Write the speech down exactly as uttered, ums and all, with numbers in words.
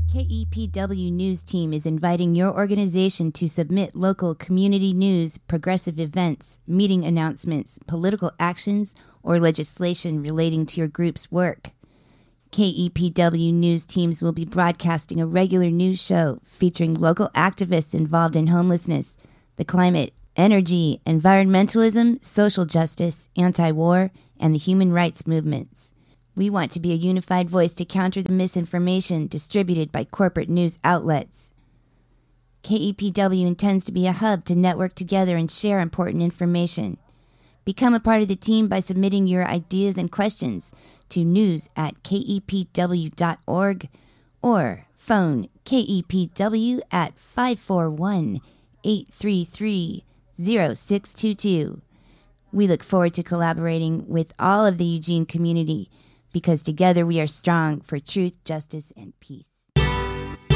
K E P W News Team is inviting your organization to submit local community news, progressive events, meeting announcements, political actions, or legislation relating to your group's work. K E P W News Teams will be broadcasting a regular news show featuring local activists involved in homelessness, the climate, energy, environmentalism, social justice, anti-war, and the human rights movements. We want to be a unified voice to counter the misinformation distributed by corporate news outlets. K E P W intends to be a hub to network together and share important information. Become a part of the team by submitting your ideas and questions to news at k e p w dot org or phone K E P W at five four one, eight three three, zero six two two. We look forward to collaborating with all of the Eugene community, because together we are strong for truth, justice, and peace.